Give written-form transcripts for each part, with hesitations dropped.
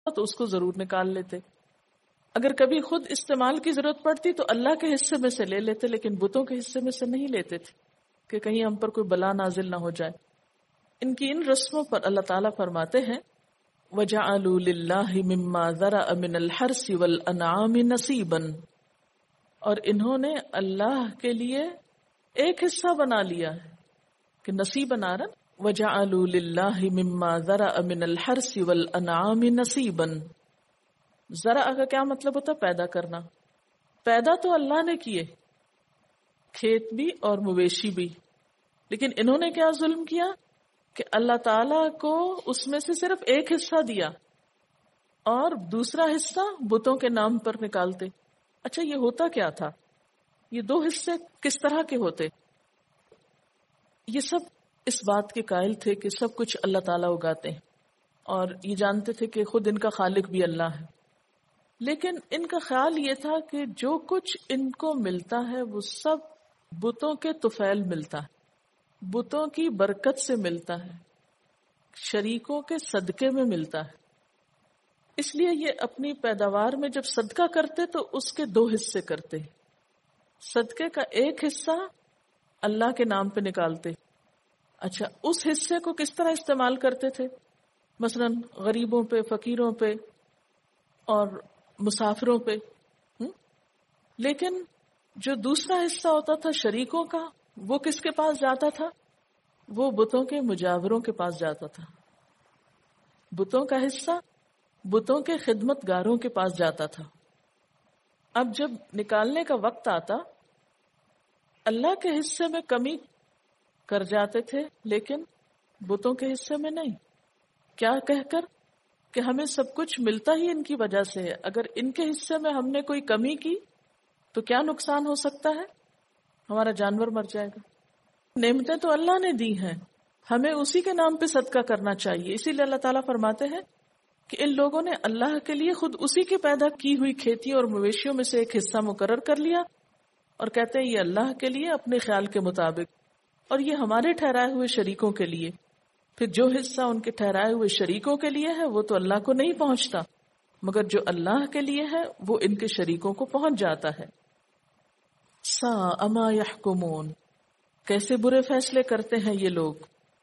تو اس کو ضرور نکال لیتے. اگر کبھی خود استعمال کی ضرورت پڑتی تو اللہ کے حصے میں سے لے لیتے، لیکن بتوں کے حصے میں سے نہیں لیتے تھے کہ کہیں ہم پر کوئی بلا نازل نہ ہو جائے. ان کی ان رسموں پر اللہ تعالیٰ فرماتے ہیں وَجَعَلُوا لِلَّهِ مِمَّا ذَرَأَ مِنَ الْحَرْثِ وَالْأَنْعَامِ نَصِيبًا، اور انہوں نے اللہ کے لیے ایک حصہ بنا لیا ہے کہ نصیب بنا رہا. وَجَعَلُوا لِلَّهِ مِمَّا ذَرَأَ مِنَ الْحَرْثِ وَالْأَنْعَامِ نَصِيبًا. ذرا کا کیا مطلب ہوتا ہے؟ پیدا کرنا. پیدا تو اللہ نے کیے، کھیت بھی اور مویشی بھی، لیکن انہوں نے کیا ظلم کیا کہ اللہ تعالیٰ کو اس میں سے صرف ایک حصہ دیا اور دوسرا حصہ بتوں کے نام پر نکالتے. اچھا یہ ہوتا کیا تھا؟ یہ دو حصے کس طرح کے ہوتے؟ یہ سب اس بات کے قائل تھے کہ سب کچھ اللہ تعالیٰ اگاتے ہیں اور یہ جانتے تھے کہ خود ان کا خالق بھی اللہ ہے، لیکن ان کا خیال یہ تھا کہ جو کچھ ان کو ملتا ہے وہ سب بتوں کے طفیل ملتا ہے، بتوں کی برکت سے ملتا ہے، شریکوں کے صدقے میں ملتا ہے. اس لیے یہ اپنی پیداوار میں جب صدقہ کرتے تو اس کے دو حصے کرتے. صدقے کا ایک حصہ اللہ کے نام پہ نکالتے. اچھا اس حصے کو کس طرح استعمال کرتے تھے؟ مثلا غریبوں پہ، فقیروں پہ اور مسافروں پہ. لیکن جو دوسرا حصہ ہوتا تھا شریکوں کا، وہ کس کے پاس جاتا تھا؟ وہ بتوں کے مجاوروں کے پاس جاتا تھا. بتوں کا حصہ بتوں کے خدمت گاروں کے پاس جاتا تھا. اب جب نکالنے کا وقت آتا اللہ کے حصے میں کمی کر جاتے تھے لیکن بتوں کے حصے میں نہیں. کیا کہہ کر کہ ہمیں سب کچھ ملتا ہی ان کی وجہ سے ہے، اگر ان کے حصے میں ہم نے کوئی کمی کی تو کیا نقصان ہو سکتا ہے؟ ہمارا جانور مر جائے گا. نعمتیں تو اللہ نے دی ہیں، ہمیں اسی کے نام پہ صدقہ کرنا چاہیے. اسی لیے اللہ تعالیٰ فرماتے ہیں کہ ان لوگوں نے اللہ کے لیے خود اسی کی پیدا کی ہوئی کھیتی اور مویشیوں میں سے ایک حصہ مقرر کر لیا اور کہتے ہیں یہ اللہ کے لیے اپنے خیال کے مطابق اور یہ ہمارے ٹھہرائے ہوئے شریکوں کے لیے. پھر جو حصہ ان کے ٹھہرائے ہوئے شریکوں کے لیے ہے وہ تو اللہ کو نہیں پہنچتا، مگر جو اللہ کے لیے ہے وہ ان کے شریکوں کو پہنچ جاتا ہے. سَاءَ مَا يَحْكُمُونَ، کیسے برے فیصلے کرتے ہیں یہ لوگ.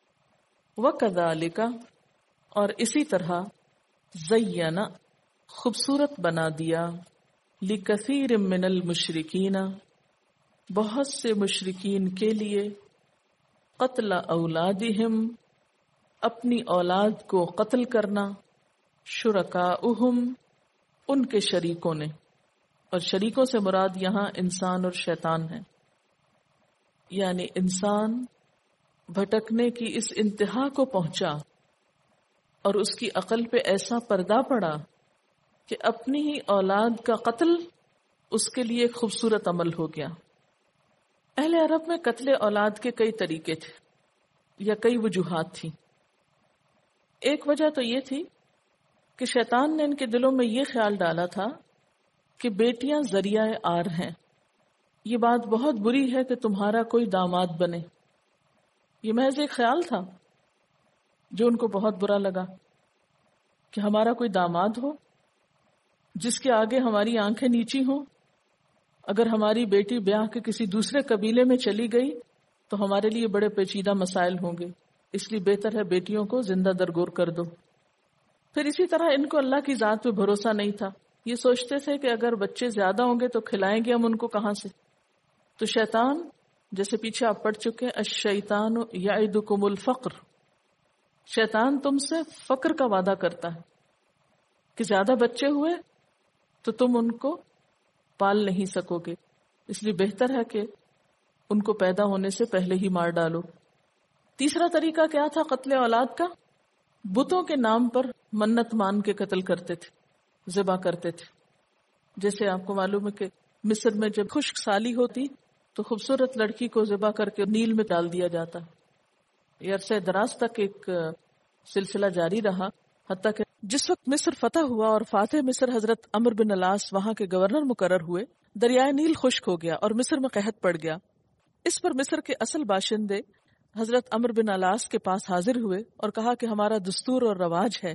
وَكَذَلِكَ، اور اسی طرح زَيَّنَ، خوبصورت بنا دیا، لِكَثِيرٍ مِّنَ الْمُشْرِكِينَ، بہت سے مشرکین کے لیے، قتل اولادہم، اپنی اولاد کو قتل کرنا، شرکاؤہم، ان کے شریکوں نے، اور شریکوں سے مراد یہاں انسان اور شیطان ہے. یعنی انسان بھٹکنے کی اس انتہا کو پہنچا اور اس کی عقل پہ ایسا پردہ پڑا کہ اپنی ہی اولاد کا قتل اس کے لیے ایک خوبصورت عمل ہو گیا. اہل عرب میں قتل اولاد کے کئی طریقے تھے یا کئی وجوہات تھیں. ایک وجہ تو یہ تھی کہ شیطان نے ان کے دلوں میں یہ خیال ڈالا تھا کہ بیٹیاں ذریعہ آر ہیں، یہ بات بہت بری ہے کہ تمہارا کوئی داماد بنے. یہ محض ایک خیال تھا جو ان کو بہت برا لگا کہ ہمارا کوئی داماد ہو جس کے آگے ہماری آنکھیں نیچی ہوں. اگر ہماری بیٹی بیاہ کے کسی دوسرے قبیلے میں چلی گئی تو ہمارے لیے بڑے پیچیدہ مسائل ہوں گے، اس لیے بہتر ہے بیٹیوں کو زندہ درگور کر دو. پھر اسی طرح ان کو اللہ کی ذات پہ بھروسہ نہیں تھا. یہ سوچتے تھے کہ اگر بچے زیادہ ہوں گے تو کھلائیں گے ہم ان کو کہاں سے. تو شیطان، جیسے پیچھے آپ پڑھ چکے، الشیطان یعدکم الفقر، شیطان تم سے فقر کا وعدہ کرتا ہے کہ زیادہ بچے ہوئے تو تم ان کو پال نہیں سکو گے، اس لیے بہتر ہے کہ ان کو پیدا ہونے سے پہلے ہی مار ڈالو. تیسرا طریقہ کیا تھا قتل اولاد کا؟ بتوں کے نام پر منت مان کے قتل کرتے تھے، ذبح کرتے تھے. جیسے آپ کو معلوم ہے کہ مصر میں جب خشک سالی ہوتی تو خوبصورت لڑکی کو ذبح کر کے نیل میں ڈال دیا جاتا. یہ عرصہ دراز تک ایک سلسلہ جاری رہا، حتیٰ کہ جس وقت مصر فتح ہوا اور فاتح مصر حضرت عمرو بن العاص وہاں کے گورنر مقرر ہوئے، دریائے نیل خشک ہو گیا اور مصر میں قحط پڑ گیا. اس پر مصر کے اصل باشندے حضرت عمرو بن العاص کے پاس حاضر ہوئے اور کہا کہ ہمارا دستور اور رواج ہے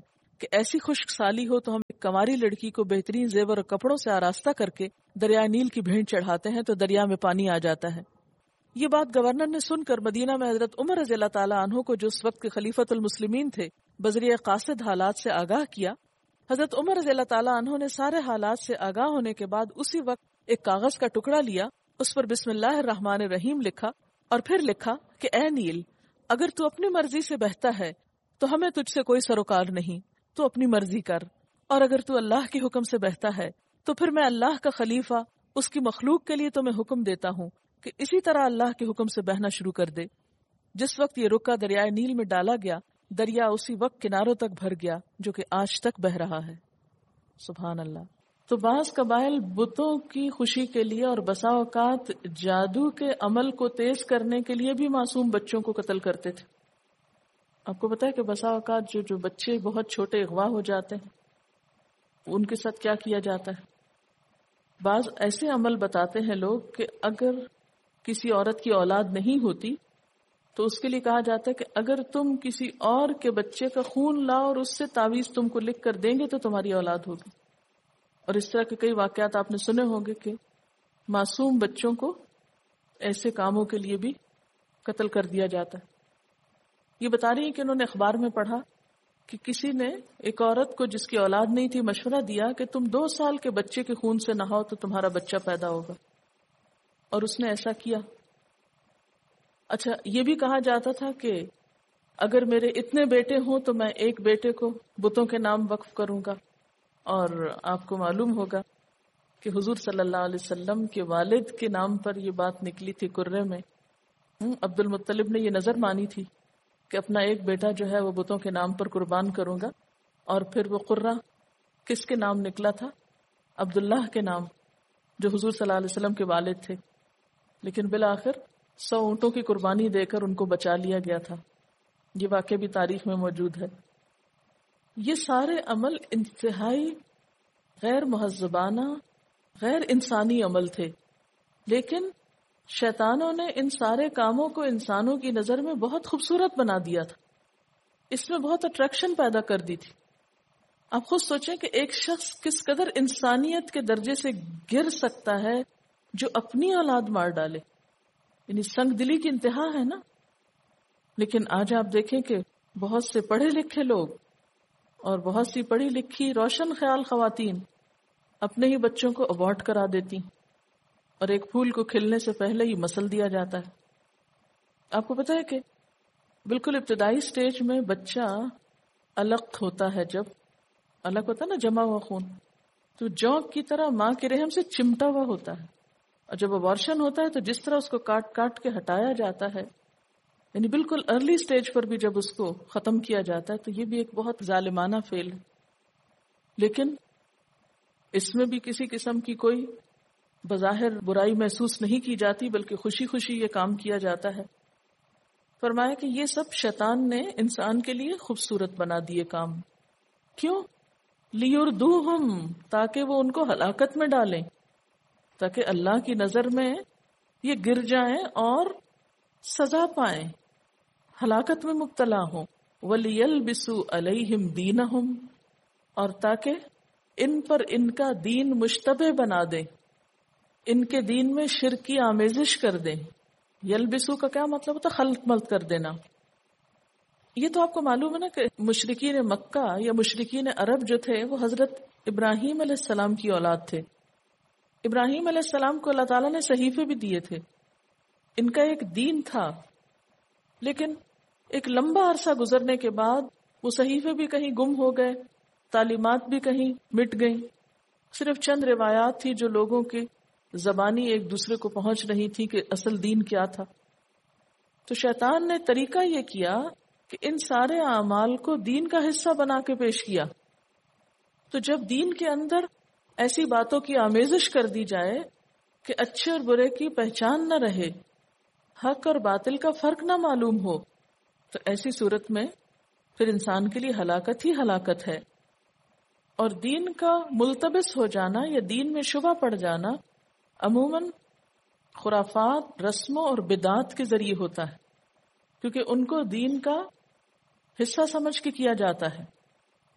کہ ایسی خشک سالی ہو تو ہم ایک کنواری لڑکی کو بہترین زیور اور کپڑوں سے آراستہ کر کے دریا نیل کی بھینٹ چڑھاتے ہیں تو دریا میں پانی آ جاتا ہے۔ یہ بات گورنر نے سن کر مدینہ میں حضرت عمر رضی اللہ تعالیٰ عنہ کو، جو اس وقت کے خلیفۃ المسلمین تھے، بذریعہ قاصد حالات سے آگاہ کیا۔ حضرت عمر رضی اللہ تعالیٰ عنہ نے سارے حالات سے آگاہ ہونے کے بعد اسی وقت ایک کاغذ کا ٹکڑا لیا، اس پر بسم اللہ الرحمن الرحیم لکھا، اور پھر لکھا کہ اے نیل، اگر تو اپنی مرضی سے بہتا ہے تو ہمیں تجھ سے کوئی سروکار نہیں، تو اپنی مرضی کر، اور اگر تو اللہ کے حکم سے بہتا ہے تو پھر میں اللہ کا خلیفہ اس کی مخلوق کے لیے تمہیں حکم دیتا ہوں کہ اسی طرح اللہ کے حکم سے بہنا شروع کر دے۔ جس وقت یہ رکا دریائے نیل میں ڈالا گیا، دریا اسی وقت کناروں تک بھر گیا جو کہ آج تک بہ رہا ہے۔ سبحان اللہ۔ تو بعض قبائل بتوں کی خوشی کے لیے اور بسا اوقات جادو کے عمل کو تیز کرنے کے لیے بھی معصوم بچوں کو قتل کرتے تھے۔ آپ کو پتا ہے کہ بسا اوقات جو بچے بہت چھوٹے اغوا ہو جاتے ہیں، ان کے ساتھ کیا کیا جاتا ہے؟ بعض ایسے عمل بتاتے ہیں لوگ کہ اگر کسی عورت کی اولاد نہیں ہوتی تو اس کے لیے کہا جاتا ہے کہ اگر تم کسی اور کے بچے کا خون لاؤ اور اس سے تعویذ تم کو لکھ کر دیں گے تو تمہاری اولاد ہوگی۔ اور اس طرح کے کئی واقعات آپ نے سنے ہوں گے کہ معصوم بچوں کو ایسے کاموں کے لیے بھی قتل کر دیا جاتا ہے۔ یہ بتا رہی ہیں کہ انہوں نے اخبار میں پڑھا کہ کسی نے ایک عورت کو جس کی اولاد نہیں تھی مشورہ دیا کہ تم 2 سال کے بچے کے خون سے نہاؤ تو تمہارا بچہ پیدا ہوگا، اور اس نے ایسا کیا۔ اچھا، یہ بھی کہا جاتا تھا کہ اگر میرے اتنے بیٹے ہوں تو میں ایک بیٹے کو بتوں کے نام وقف کروں گا۔ اور آپ کو معلوم ہوگا کہ حضور صلی اللہ علیہ وسلم کے والد کے نام پر یہ بات نکلی تھی قرے میں۔ عبد المطلب نے یہ نظر مانی تھی کہ اپنا ایک بیٹا جو ہے وہ بتوں کے نام پر قربان کروں گا، اور پھر وہ قرہ کس کے نام نکلا تھا؟ عبداللہ کے نام، جو حضور صلی اللہ علیہ وسلم کے والد تھے۔ لیکن بالآخر 100 اونٹوں کی قربانی دے کر ان کو بچا لیا گیا تھا۔ یہ واقعہ بھی تاریخ میں موجود ہے۔ یہ سارے عمل انتہائی غیر مہذبانہ، غیر انسانی عمل تھے، لیکن شیطانوں نے ان سارے کاموں کو انسانوں کی نظر میں بہت خوبصورت بنا دیا تھا، اس میں بہت اٹریکشن پیدا کر دی تھی۔ آپ خود سوچیں کہ ایک شخص کس قدر انسانیت کے درجے سے گر سکتا ہے جو اپنی اولاد مار ڈالے، یعنی سنگ دلی کی انتہا ہے نا۔ لیکن آج آپ دیکھیں کہ بہت سے پڑھے لکھے لوگ اور بہت سی پڑھی لکھی روشن خیال خواتین اپنے ہی بچوں کو ابورٹ کرا دیتی، اور ایک پھول کو کھلنے سے پہلے ہی مسل دیا جاتا ہے۔ آپ کو پتا ہے کہ بالکل ابتدائی سٹیج میں بچہ الگ ہوتا ہے، جب الگ ہوتا ہے نا جمع ہوا خون، تو جونک کی طرح ماں کے رحم سے چمٹا ہوا ہوتا ہے، اور جب ابارشن ہوتا ہے تو جس طرح اس کو کاٹ کاٹ کے ہٹایا جاتا ہے، یعنی بالکل ارلی سٹیج پر بھی جب اس کو ختم کیا جاتا ہے، تو یہ بھی ایک بہت ظالمانہ فعل ہے۔ لیکن اس میں بھی کسی قسم کی کوئی بظاہر برائی محسوس نہیں کی جاتی، بلکہ خوشی خوشی یہ کام کیا جاتا ہے۔ فرمایا کہ یہ سب شیطان نے انسان کے لیے خوبصورت بنا دیے کام۔ کیوں؟ لیردوہم، تاکہ وہ ان کو ہلاکت میں ڈالیں، تاکہ اللہ کی نظر میں یہ گر جائیں اور سزا پائیں، ہلاکت میں مبتلا ہوں۔ وَلِيَلْبِسُوا عَلَيْهِمْ دِينَهُمْ، اور تاکہ ان پر ان کا دین مشتبہ بنا دیں، ان کے دین میں شرک کی آمیزش کر دیں۔ یلبسو کا کیا مطلب ہوتا ہے؟ خلط ملط کر دینا۔ یہ تو آپ کو معلوم ہے نا کہ مشرکین مکہ یا مشرکین عرب جو تھے وہ حضرت ابراہیم علیہ السلام کی اولاد تھے۔ ابراہیم علیہ السلام کو اللہ تعالیٰ نے صحیفے بھی دیے تھے، ان کا ایک دین تھا، لیکن ایک لمبا عرصہ گزرنے کے بعد وہ صحیفے بھی کہیں گم ہو گئے، تعلیمات بھی کہیں مٹ گئیں، صرف چند روایات تھی جو لوگوں کی زبانی ایک دوسرے کو پہنچ رہی تھی کہ اصل دین کیا تھا۔ تو شیطان نے طریقہ یہ کیا کہ ان سارے اعمال کو دین کا حصہ بنا کے پیش کیا۔ تو جب دین کے اندر ایسی باتوں کی آمیزش کر دی جائے کہ اچھے اور برے کی پہچان نہ رہے، حق اور باطل کا فرق نہ معلوم ہو، تو ایسی صورت میں پھر انسان کے لیے ہلاکت ہی ہلاکت ہے۔ اور دین کا ملتبس ہو جانا یا دین میں شبہ پڑ جانا عموماً خرافات، رسموں اور بدعات کے ذریعے ہوتا ہے، کیونکہ ان کو دین کا حصہ سمجھ کے کیا جاتا ہے۔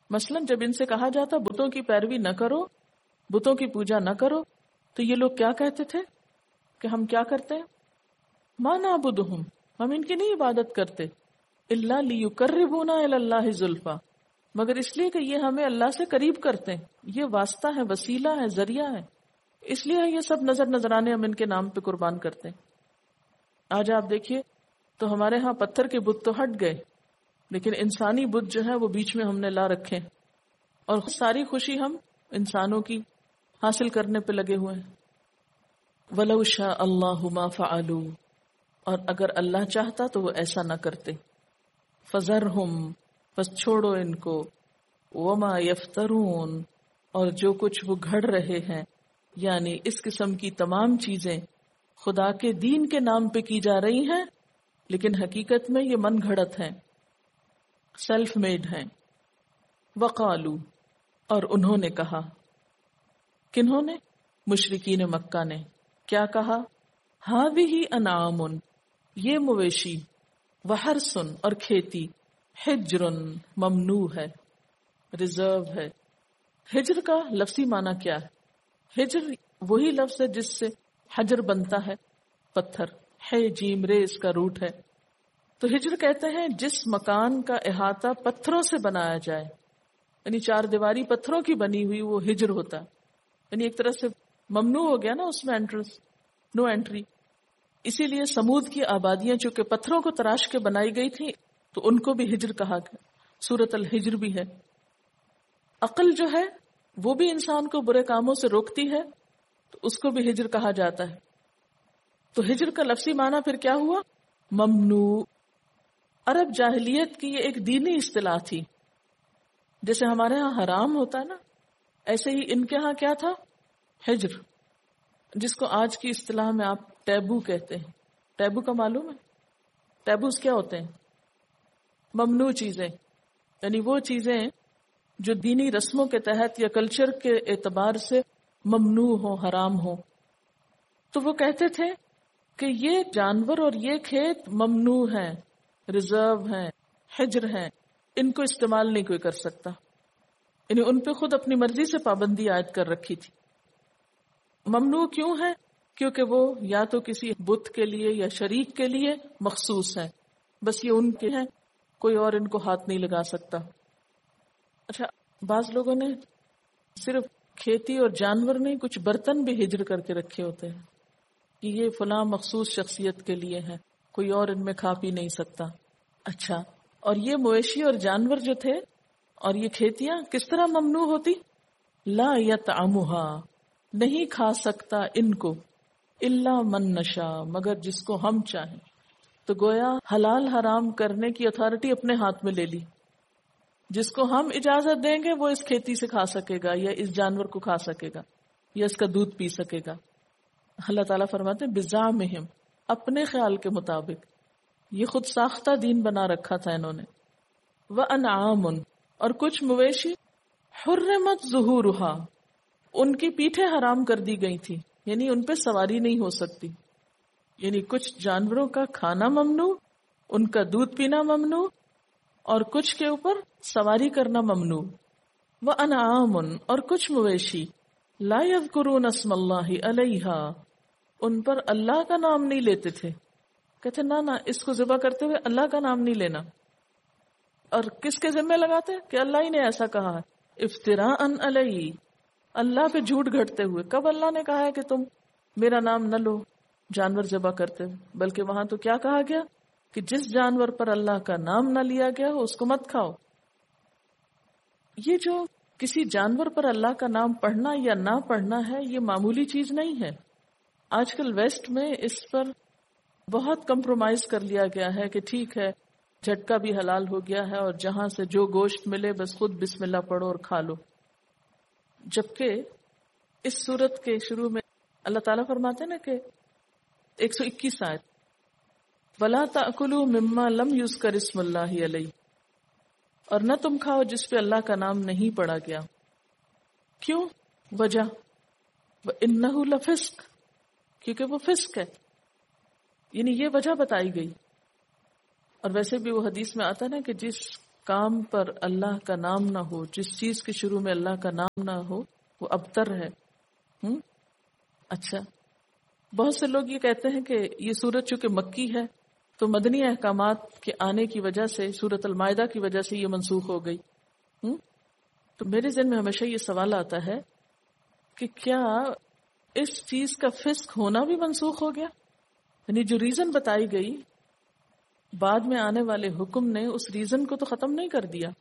مثلاً جب ان سے کہا جاتا بتوں کی پیروی نہ کرو، بتوں کی پوجا نہ کرو، تو یہ لوگ کیا کہتے تھے کہ ہم کیا کرتے ہیں؟ ما نعبدہم، ہم ان کی نہیں عبادت کرتے، الا لیقربونا الی اللہ زلفا، مگر اس لیے کہ یہ ہمیں اللہ سے قریب کرتے ہیں، یہ واسطہ ہے، وسیلہ ہے، ذریعہ ہے، اس لیے یہ سب نذرانے ہم ان کے نام پہ قربان کرتے ہیں۔ آج آپ دیکھیے تو ہمارے ہاں پتھر کے بت تو ہٹ گئے، لیکن انسانی بت جو ہے وہ بیچ میں ہم نے لا رکھے، اور ساری خوشی ہم انسانوں کی حاصل کرنے پہ لگے ہوئے ہیں۔ وَلَوْ شَاءَ اللَّهُ مَا فَعَلُوا، اور اگر اللہ چاہتا تو وہ ایسا نہ کرتے۔ فَذَرْهُمْ، بس چھوڑو ان کو، وَمَا يَفْتَرُونَ، اور جو کچھ وہ گھڑ رہے ہیں، یعنی اس قسم کی تمام چیزیں خدا کے دین کے نام پہ کی جا رہی ہیں، لیکن حقیقت میں یہ من گھڑت ہیں، سیلف میڈ ہیں۔ وَقَالُوا، اور انہوں نے کہا، کنہوں نے؟ مشرکین مکہ نے کیا کہا؟ ہَذِهِ أَنْعَامٌ، یہ مویشی، وَحَرْثٌ، اور کھیتی، حجر، ممنوع ہے، ریزرو ہے۔ ہجر کا لفظی معنی کیا ہے؟ ہجر وہی لفظ ہے جس سے حجر بنتا ہے، پتھر، ہے جیم رے اس کا روٹ ہے۔ تو ہجر کہتے ہیں جس مکان کا احاطہ پتھروں سے بنایا جائے، یعنی چار دیواری پتھروں کی بنی ہوئی، وہ ہجر ہوتا ہے، یعنی ایک طرح سے ممنوع ہو گیا نا اس میں انٹرنس، نو انٹری۔ اسی لیے سمود کی آبادیاں چونکہ پتھروں کو تراش کے بنائی گئی تھی تو ان کو بھی ہجر کہا گیا، سورۃ الحجر بھی ہے۔ عقل جو ہے وہ بھی انسان کو برے کاموں سے روکتی ہے، تو اس کو بھی ہجر کہا جاتا ہے۔ تو ہجر کا لفظی معنی پھر کیا ہوا؟ ممنوع۔ عرب جاہلیت کی یہ ایک دینی اصطلاح تھی، جیسے ہمارے ہاں حرام ہوتا ہے نا، ایسے ہی ان کے ہاں کیا تھا؟ ہجر، جس کو آج کی اصطلاح میں آپ ٹیبو کہتے ہیں۔ ٹیبو کا معلوم ہے؟ ٹیبوز کیا ہوتے ہیں؟ ممنوع چیزیں، یعنی وہ چیزیں جو دینی رسموں کے تحت یا کلچر کے اعتبار سے ممنوع ہو، حرام ہو۔ تو وہ کہتے تھے کہ یہ جانور اور یہ کھیت ممنوع ہیں، ریزرو ہیں، حجر ہیں، ان کو استعمال نہیں کوئی کر سکتا، یعنی ان پہ خود اپنی مرضی سے پابندی عائد کر رکھی تھی۔ ممنوع کیوں ہے؟ کیونکہ وہ یا تو کسی بت کے لیے یا شریک کے لیے مخصوص ہیں، بس یہ ان کے ہیں، کوئی اور ان کو ہاتھ نہیں لگا سکتا۔ اچھا، بعض لوگوں نے صرف کھیتی اور جانور نہیں، کچھ برتن بھی ہجر کر کے رکھے ہوتے ہیں کہ یہ فلاں مخصوص شخصیت کے لیے ہے، کوئی اور ان میں کھا پی نہیں سکتا۔ اچھا، اور یہ مویشی اور جانور جو تھے اور یہ کھیتیاں کس طرح ممنوع ہوتی؟ لا یطعمها، نہیں کھا سکتا ان کو، الا من نشاء، مگر جس کو ہم چاہیں۔ تو گویا حلال حرام کرنے کی اتھارٹی اپنے ہاتھ میں لے لی، جس کو ہم اجازت دیں گے وہ اس کھیتی سے کھا سکے گا یا اس جانور کو کھا سکے گا یا اس کا دودھ پی سکے گا۔ اللہ تعالیٰ فرماتے ہیں بزعمہم، اپنے خیال کے مطابق، یہ خود ساختہ دین بنا رکھا تھا انہوں نے۔ وَأَنْعَامٌ، اور کچھ مویشی، حرمت ظہورها، ان کی پیٹھیں حرام کر دی گئی تھی، یعنی ان پہ سواری نہیں ہو سکتی، یعنی کچھ جانوروں کا کھانا ممنوع، ان کا دودھ پینا ممنوع، اور کچھ کے اوپر سواری کرنا ممنوع۔ وَأَنْعَامٌ، اور کچھ مویشی، لا یذکرون اسم اللہ علیہا، ان پر اللہ کا نام نہیں لیتے تھے، کہتے نہ اس کو ذبح کرتے ہوئے اللہ کا نام نہیں لینا، اور کس کے ذمہ لگاتے کہ اللہ ہی نے ایسا کہا ہے، افتراء علیہ، اللہ پہ جھوٹ گھڑتے ہوئے۔ کب اللہ نے کہا ہے کہ تم میرا نام نہ لو جانور ذبح کرتے ہوئے؟ بلکہ وہاں تو کیا کہا گیا کہ جس جانور پر اللہ کا نام نہ لیا گیا ہو اس کو مت کھاؤ۔ یہ جو کسی جانور پر اللہ کا نام پڑھنا یا نہ پڑھنا ہے، یہ معمولی چیز نہیں ہے۔ آج کل ویسٹ میں اس پر بہت کمپرومائز کر لیا گیا ہے کہ ٹھیک ہے جھٹکا بھی حلال ہو گیا ہے اور جہاں سے جو گوشت ملے بس خود بسم اللہ پڑھو اور کھا لو، جبکہ اس سورت کے شروع میں اللہ تعالیٰ فرماتے ہیں نا کہ 121 آیت، وَلَا تَأْكُلُوا مِمَّا لَمْ يُذْكَرِ اسْمُ اللَّهِ عَلَيْهِ، اور نہ تم کھاؤ جس پہ اللہ کا نام نہیں پڑھا گیا۔ کیوں؟ وجہ وَإِنَّهُ لَفِسْقٌ، کیونکہ وہ فسق ہے، یعنی یہ وجہ بتائی گئی۔ اور ویسے بھی وہ حدیث میں آتا ہے نا کہ جس کام پر اللہ کا نام نہ ہو، جس چیز کے شروع میں اللہ کا نام نہ ہو، وہ ابتر ہے۔ اچھا، بہت سے لوگ یہ کہتے ہیں کہ یہ سورت چونکہ مکی ہے تو مدنی احکامات کے آنے کی وجہ سے، سورت المائدہ کی وجہ سے یہ منسوخ ہو گئی۔ تو میرے ذہن میں ہمیشہ یہ سوال آتا ہے کہ کیا اس چیز کا فسق ہونا بھی منسوخ ہو گیا؟ یعنی جو ریزن بتائی گئی بعد میں آنے والے حکم نے اس ریزن کو تو ختم نہیں کر دیا۔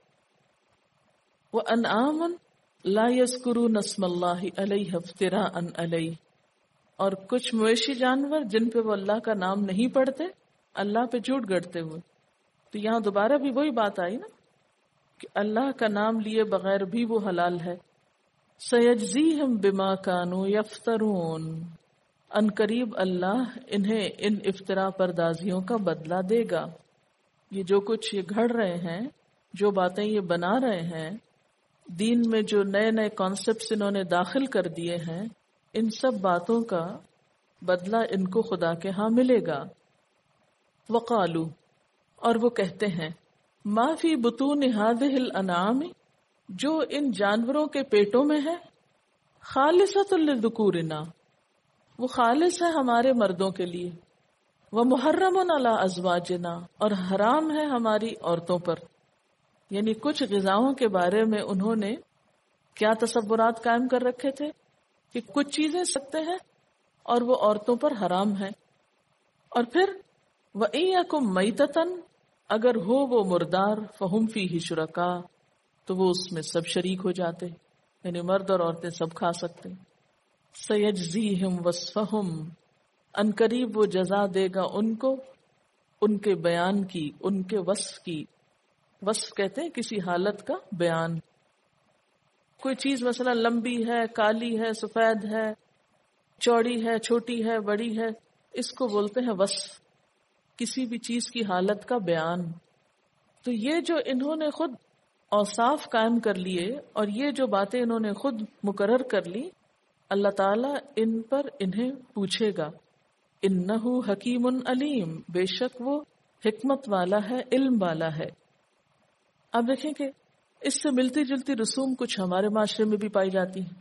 وَأَنْعَامٌ لَا يَذْكُرُونَ اسْمَ اللَّهِ عَلَيْهَا افْتِرَاءً عَلَيْهِ، اور کچھ مویشی جانور جن پہ وہ اللہ کا نام نہیں پڑھتے، اللہ پہ جھوٹ گڑتے ہوئے۔ تو یہاں دوبارہ بھی وہی بات آئی نا کہ اللہ کا نام لیے بغیر بھی وہ حلال ہے۔ سَيَجْزِيهِمْ بِمَا كَانُوا يَفْتَرُونَ، ان قریب اللہ انہیں ان افطرا پردازیوں کا بدلہ دے گا۔ یہ جو کچھ یہ گھڑ رہے ہیں، جو باتیں یہ بنا رہے ہیں، دین میں جو نئے نئے کانسیپٹس انہوں نے داخل کر دیے ہیں، ان سب باتوں کا بدلہ ان کو خدا کے ہاں ملے گا۔ وقالو، اور وہ کہتے ہیں، ما فی بطون ہذہ الانعام، جو ان جانوروں کے پیٹوں میں ہے، خالصۃ لذکورنا، وہ خالص ہے ہمارے مردوں کے لیے، ومحرم علی ازواجنا، اور حرام ہے ہماری عورتوں پر۔ یعنی کچھ غذاؤں کے بارے میں انہوں نے کیا تصورات قائم کر رکھے تھے کہ کچھ چیزیں سکتے ہیں اور وہ عورتوں پر حرام ہیں۔ اور پھر وَإِن يَكُن مَيْتَةً، اگر ہو وہ مردار، فَهُمْ فِيهِ شُرَكَاء، تو وہ اس میں سب شریک ہو جاتے، یعنی مرد اور عورتیں سب کھا سکتے۔ سَيَجْزِيهِمْ وَصْفَهُمْ، ان قریب وہ جزا دے گا ان کو ان کے بیان کی، ان کے وصف کی۔ وصف کہتے ہیں کسی حالت کا بیان۔ کوئی چیز مثلا لمبی ہے، کالی ہے، سفید ہے، چوڑی ہے، چھوٹی ہے، بڑی ہے، اس کو بولتے ہیں وصف، کسی بھی چیز کی حالت کا بیان۔ تو یہ جو انہوں نے خود اوصاف قائم کر لیے اور یہ جو باتیں انہوں نے خود مقرر کر لی، اللہ تعالیٰ ان پر انہیں پوچھے گا۔ انہ حکیم علیم، بے شک وہ حکمت والا ہے، علم والا ہے۔ اب دیکھیں کہ اس سے ملتی جلتی رسوم کچھ ہمارے معاشرے میں بھی پائی جاتی ہیں۔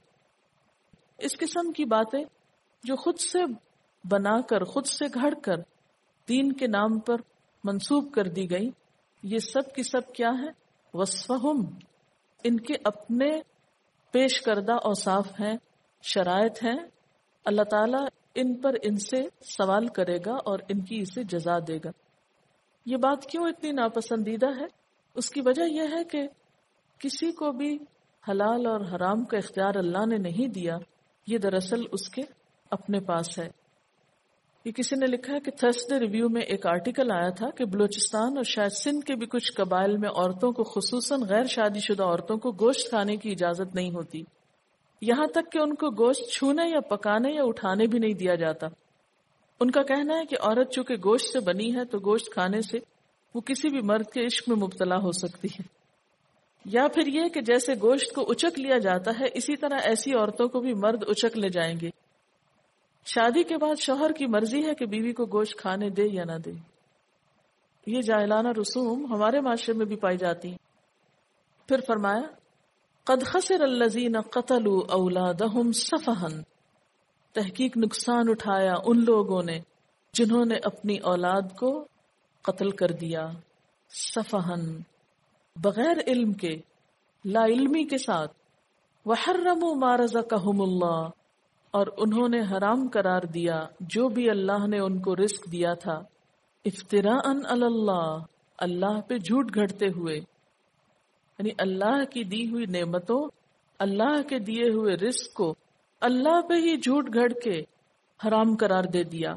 اس قسم کی باتیں جو خود سے بنا کر، خود سے گھڑ کر دین کے نام پر منسوب کر دی گئی، یہ سب کی سب کیا ہے؟ وصفہم، ان کے اپنے پیش کردہ اوصاف ہیں، شرائط ہیں۔ اللہ تعالیٰ ان پر ان سے سوال کرے گا اور ان کی اسے جزا دے گا۔ یہ بات کیوں اتنی ناپسندیدہ ہے؟ اس کی وجہ یہ ہے کہ کسی کو بھی حلال اور حرام کا اختیار اللہ نے نہیں دیا، یہ دراصل اس کے اپنے پاس ہے۔ یہ کسی نے لکھا ہے کہ تھرسڈے ریویو میں ایک آرٹیکل آیا تھا کہ بلوچستان اور شاید سندھ کے بھی کچھ قبائل میں عورتوں کو، خصوصاً غیر شادی شدہ عورتوں کو گوشت کھانے کی اجازت نہیں ہوتی، یہاں تک کہ ان کو گوشت چھونے یا پکانے یا اٹھانے بھی نہیں دیا جاتا۔ ان کا کہنا ہے کہ عورت چونکہ گوشت سے بنی ہے تو گوشت کھانے سے وہ کسی بھی مرد کے عشق میں مبتلا ہو سکتی ہے، یا پھر یہ کہ جیسے گوشت کو اچک لیا جاتا ہے اسی طرح ایسی عورتوں کو بھی مرد اچک لے جائیں گے۔ شادی کے بعد شوہر کی مرضی ہے کہ بیوی کو گوشت کھانے دے یا نہ دے۔ یہ جاہلانہ رسوم ہمارے معاشرے میں بھی پائی جاتی ہیں۔ پھر فرمایا قد خسر الذین قتلوا اولادہم سفہا، تحقیق نقصان اٹھایا ان لوگوں نے جنہوں نے اپنی اولاد کو قتل کر دیا، سفہن، بغیر علم کے، لا علمی کے ساتھ، وحرموا ما رزقہم اللہ، اور انہوں نے حرام قرار دیا جو بھی اللہ نے ان کو رزق دیا تھا، افتراء علی اللہ، اللہ پہ جھوٹ گھڑتے ہوئے، یعنی اللہ کی دی ہوئی نعمتوں، اللہ کے دیے ہوئے رزق کو اللہ پہ ہی جھوٹ گھڑ کے حرام قرار دے دیا۔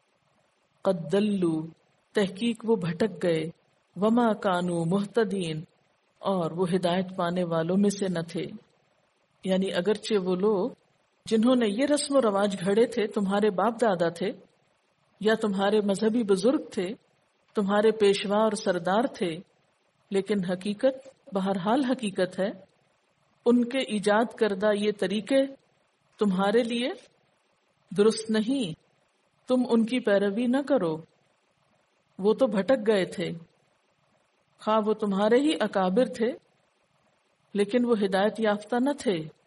قد دلوا، تحقیق وہ بھٹک گئے، وما کانوا مہتدین، اور وہ ہدایت پانے والوں میں سے نہ تھے۔ یعنی اگرچہ وہ لوگ جنہوں نے یہ رسم و رواج گھڑے تھے، تمہارے باپ دادا تھے یا تمہارے مذہبی بزرگ تھے، تمہارے پیشوا اور سردار تھے، لیکن حقیقت بہرحال حقیقت ہے، ان کے ایجاد کردہ یہ طریقے تمہارے لیے درست نہیں، تم ان کی پیروی نہ کرو، وہ تو بھٹک گئے تھے۔ خواہ وہ تمہارے ہی اکابر تھے لیکن وہ ہدایت یافتہ نہ تھے،